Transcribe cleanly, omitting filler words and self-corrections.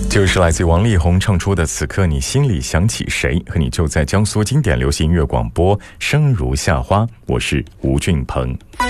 就是来自王力宏唱出的《此刻你心里想起谁》，和你就在江苏经典流行音乐广播声如夏花，我是吴俊鹏。